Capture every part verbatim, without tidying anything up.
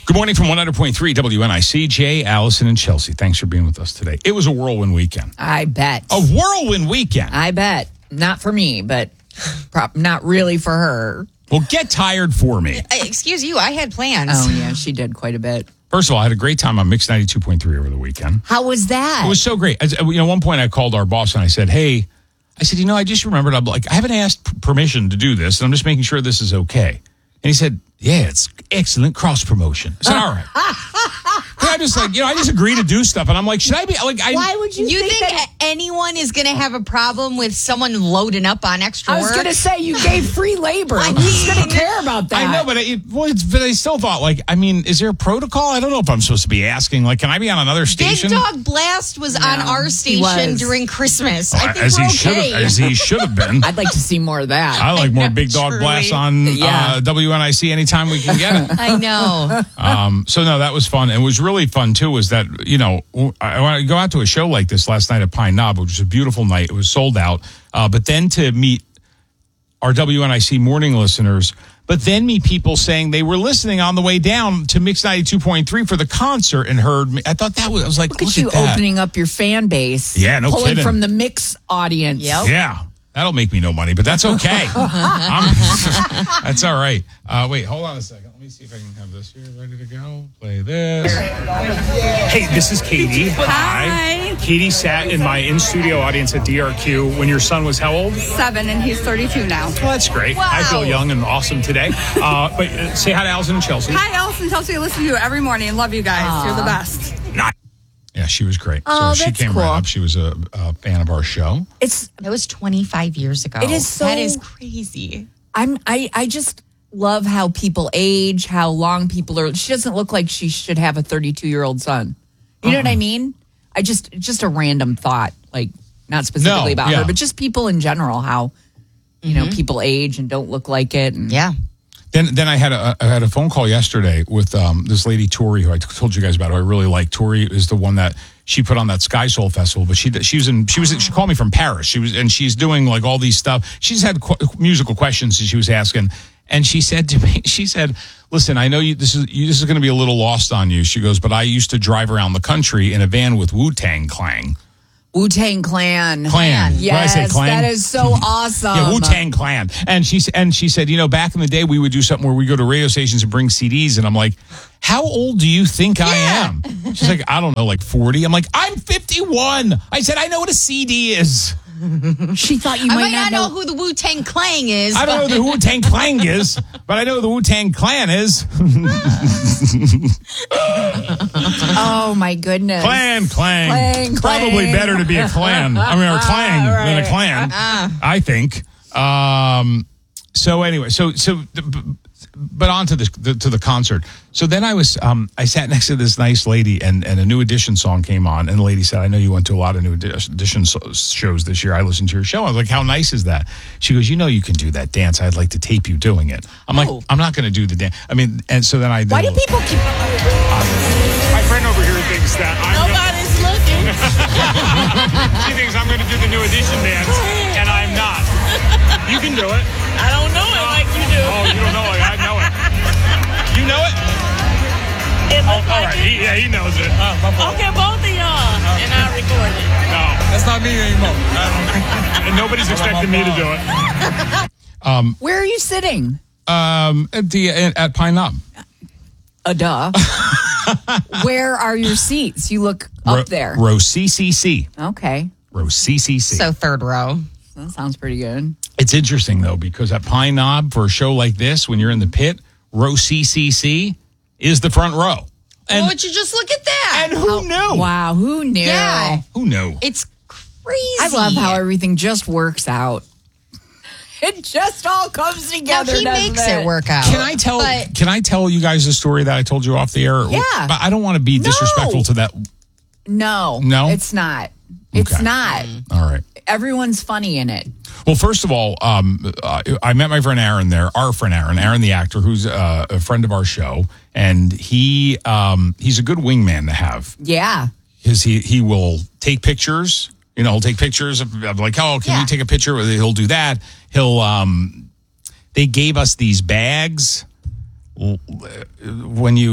Good morning from one hundred point three W N I C. Jay, Allison, and Chelsea. Thanks for being with us today. It was a whirlwind weekend. I bet. A whirlwind weekend. I bet. Not for me, but prop, not really for her. Well, get tired for me. Uh, excuse you, I had plans. Oh, yeah, she did quite a bit. First of all, I had a great time on Mix ninety-two point three over the weekend. How was that? It was so great. As, you know, at one point I called our boss and I said, hey, I said, you know, I just remembered, I'm like, I haven't asked p- permission to do this, and I'm just making sure this is okay. And he said, yeah, it's excellent cross promotion. I said, all right. And I'm just like, you know, I just agree to do stuff. And I'm like, should I be like, I, Why would you, You think, think that? anyone is going to have a problem with someone loading up on extra I was work? going to say you gave free labor. Who's going to care about that? I know, but I, well, it's, but I still thought, like, I mean, is there a protocol? I don't know if I'm supposed to be asking. Like, can I be on another Big station? Dog Blast was No, on our he station was. during Christmas. Oh, I think as we're he should okay. have, as he should have been. I'd like to see more of that. I like more Big Dog Truly. Blasts on Yeah. uh, W N I C anytime we can get it. I know. Um, so no, that was fun. And what was really fun too was that, you know, I, I go out to a show like this last night at Pine Knob, which was a beautiful night. It was sold out. Uh, but then to meet our W N I C morning listeners, but then meet people saying they were listening on the way down to Mix ninety-two point three for the concert and heard me. I thought that was, I was like, Look look, at you that. opening up your fan base. Yeah, no pulling kidding. from the mix audience. Yep. Yeah. That'll make me no money, but that's okay. I'm- that's all right. Uh, wait, hold on a second. Let me see if I can have this here ready to go. Play this. Hey, this is Katie. Hi. Katie sat in my in-studio audience at D R Q when your son was how old? Seven, and he's thirty-two now. Well, that's great. I feel young and awesome today. Uh, but uh, say hi to Allison and Chelsea. Hi, Allison. Chelsea, I listen to you every morning. Love you guys. You're the best. Yeah, she was great. Oh, so she that's came cool. right up. She was a, a fan of our show. It's That was twenty-five years ago. It is so- That is crazy. I'm I I just love how people age, how long people are. She doesn't look like she should have a thirty-two year old son. You know what I mean? I just just a random thought, like not specifically No, about yeah. her, but just people in general. How you know people age and don't look like it. And Yeah. Then, then I had a I had a phone call yesterday with um, this lady Tori, who I t- told you guys about. Who I really like. Tori is the one that she put on that Sky Soul Festival, but she she was in she was she called me from Paris. She was and she's doing like all these stuff. She's had qu- musical questions that she was asking, and she said to me, she said, "Listen, I know you. This is you, this is going to be a little lost on you." She goes, "But I used to drive around the country in a van with Wu-Tang Clan." Wu-Tang Clan. Clan. What did I say, Yes, clan? that is so awesome. Yeah, Wu-Tang Clan. And she, and she said, you know, back in the day, we would do something where we go to radio stations and bring C Ds. And I'm like, how old do you think I am? She's like, I don't know, like forty. I'm like, I'm fifty-one. I said, I know what a C D is. She thought you I might, might not know, know. who the Wu-Tang Clan is. I don't know but- who the Wu-Tang Clan is, but I know who the Wu-Tang Clan is. Oh my goodness. Clan, clang. Clang, Probably clang. better to be a clan. I mean, or a clang than a clan, I think. Um, so anyway, so, so, but on to the, to the concert. So then I was, um, I sat next to this nice lady and, and a New Edition song came on and the lady said, I know you went to a lot of New Edition shows this year. I listened to your show. I was like, how nice is that? She goes, you know, you can do that dance. I'd like to tape you doing it. I'm like, I'm not going to do the dance. I mean, and so then I, Why do people keep? My friend over here thinks that I'm Nobody's looking. she thinks I'm going to do the New Edition dance, and I'm not. You can do it. I don't know it like you do. Oh, you don't know it. I know it. You know it? It Oh, looks all like right. it. He, yeah, he knows it. Uh, my fault. Okay, both of y'all. And I record it. No, that's not me anymore. And nobody's expecting me to do it. Where are you sitting? um, at the, at Pine Knob. A duh. Where are your seats? You look up Ro- there. Row C C C. Okay. Row C C C. So third row. That sounds pretty good. It's interesting, though, because at Pine Knob, for a show like this, when you're in the pit, row C C C is the front row. And, Well, would you just look at that? and who knew? Wow, who knew? Yeah. Who knew? It's crazy. I love how everything just works out. It just all comes Now, together. he doesn't makes it work out. Can I tell? But Can I tell you guys the story that I told you off the air? Yeah. But I don't want to be disrespectful No. to that. No. No? It's not. It's Okay. not. All right. Everyone's funny in it. Well, first of all, um, uh, I met my friend Aaron there, our friend Aaron, Aaron the actor, who's uh, a friend of our show, and he um, he's a good wingman to have. Yeah. His he he will take pictures. You know, he'll take pictures of, of like, oh, can Yeah. we take a picture? He'll do that. He'll. Um, they gave us these bags. When you,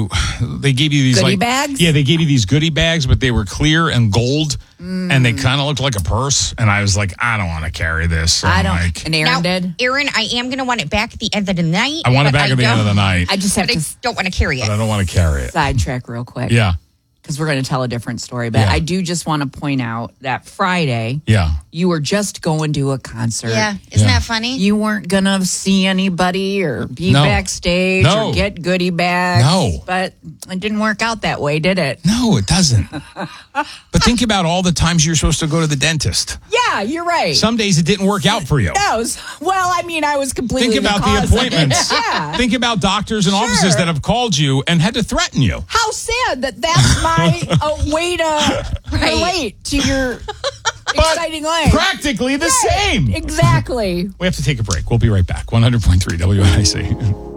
they gave you these Goodie like bags? Yeah, they gave you these goodie bags, but they were clear and gold, Mm. and they kind of looked like a purse. And I was like, I don't want to carry this. So I I'm don't. Like, And Aaron Now, did. Aaron, I am going to want it back at the end of the night. I want it but back at the end of the don't- night, I just have But I to don't want to carry it. but I don't want to carry it. sidetrack real quick. Yeah, Because we're going to tell a different story. But Yeah. I do just want to point out that Friday, yeah. you were just going to a concert. Yeah. Isn't Yeah. that funny? You weren't going to see anybody or be No. backstage No. or get goodie bags. No. But it didn't work out that way, did it? No, it doesn't. But think about all the times you're supposed to go to the dentist. Yeah, you're right. Some days it didn't work out for you. No, well, I mean, I was completely Think about the cause of it. appointments. Yeah. Think about doctors and offices that have called you and had to threaten you. How sad that that's my uh, way to relate to your exciting life. Practically the same. Exactly. We have to take a break. We'll be right back. one hundred point three W I C.